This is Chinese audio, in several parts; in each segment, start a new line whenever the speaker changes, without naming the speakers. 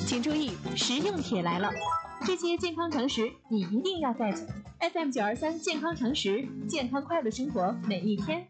请注意，实用帖来了！这些健康常识你一定要 get。FM923健康常识，健康快乐生活每一天。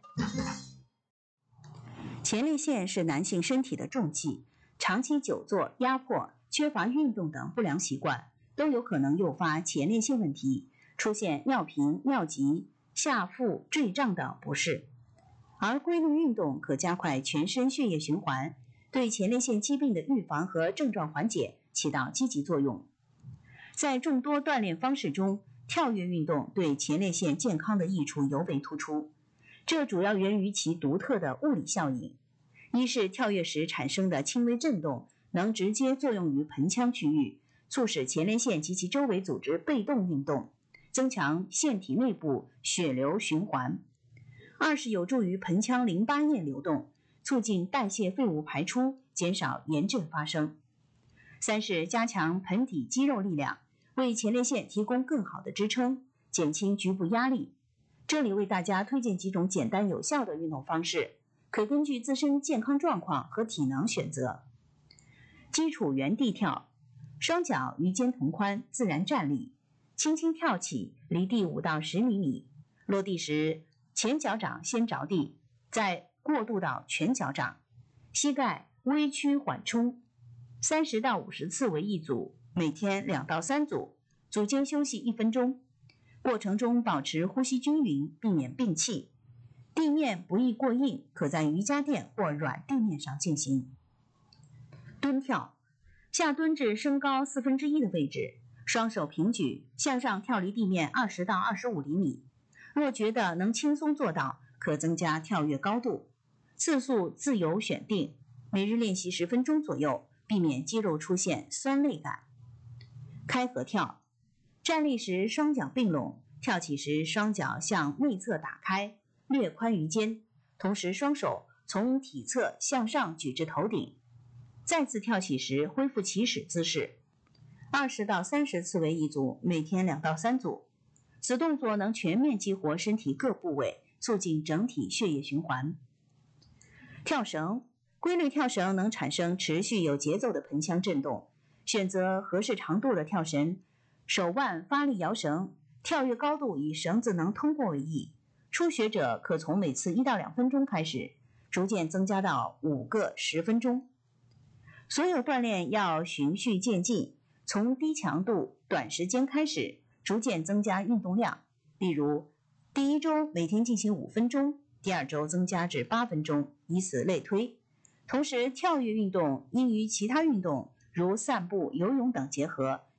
前列腺是男性身体的重器，长期久坐、压迫、缺乏运动等不良习惯都有可能诱发前列腺问题，出现尿频、尿急、下腹坠胀等不适。而规律运动可加快全身血液循环，对前列腺疾病的预防和症状缓解起到积极作用。在众多锻炼方式中，跳跃运动对前列腺健康的益处尤为突出，这主要源于其独特的物理效应。一是跳跃时产生的轻微振动能直接作用于盆腔区域，促使前列腺及其周围组织被动运动，增强腺体内部血流循环。二是有助于盆腔淋巴液流动，促进代谢废物排出，减少炎症发生。三是加强盆底肌肉力量，为前列腺提供更好的支撑，减轻局部压力。这里为大家推荐几种简单有效的运动方式，可根据自身健康状况和体能选择。基础原地跳，双脚与肩同宽，自然站立，轻轻跳起，离地5到10厘米，落地时前脚掌先着地，再过渡到全脚掌，膝盖微屈缓冲，30到50次为一组，每天2到3组，组间休息1分钟。过程中保持呼吸均匀，避免闭气。地面不宜过硬，可在瑜伽垫或软地面上进行。蹲跳，下蹲至身高1/4的位置，双手平举，向上跳离地面20到25厘米。若觉得能轻松做到，可增加跳跃高度，次数自由选定，每日练习10分钟左右，避免肌肉出现酸累感。开合跳，站立时双脚并拢，跳起时双脚向内侧打开，略宽于肩，同时双手从体侧向上举至头顶。再次跳起时恢复起始姿势。20到30次为一组，每天2到3组。此动作能全面激活身体各部位，促进整体血液循环。跳绳，规律跳绳能产生持续有节奏的盆腔振动，选择合适长度的跳绳，手腕发力摇绳，跳跃高度以绳子能通过为宜。初学者可从每次1到2分钟开始，逐渐增加到5个10分钟。所有锻炼要循序渐进，从低强度短时间开始，逐渐增加运动量。例如第1周每天进行5分钟，第2周增加至8分钟，以此类推。同时跳跃运动应与其他运动如散步、游泳等结合，